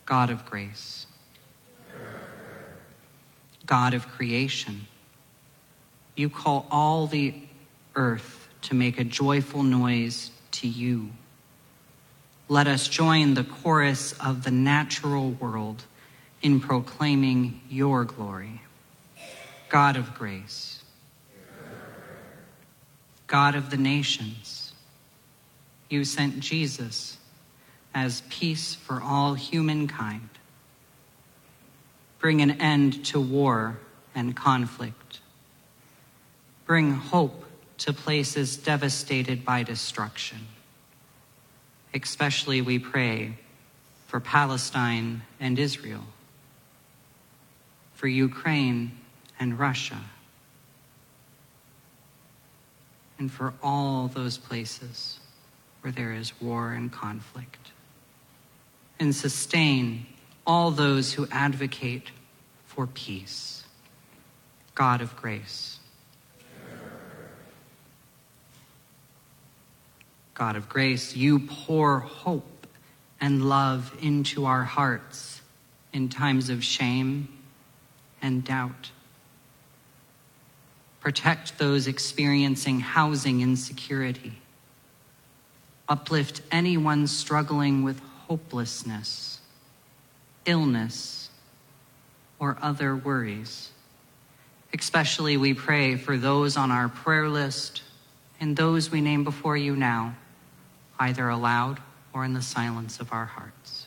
God of grace, God of creation, you call all the earth to make a joyful noise to you. Let us join the chorus of the natural world in proclaiming your glory. God of grace, God of the nations, you sent Jesus as peace for all humankind. Bring an end to war and conflict. Bring hope to places devastated by destruction. Especially we pray for Palestine and Israel, for Ukraine and Russia, and for all those places where there is war and conflict. And sustain all those who advocate for peace. God of grace. God of grace, you pour hope and love into our hearts in times of shame and doubt. Protect those experiencing housing insecurity. Uplift anyone struggling with hopelessness, illness, or other worries. Especially we pray for those on our prayer list and those we name before you now, either aloud or in the silence of our hearts.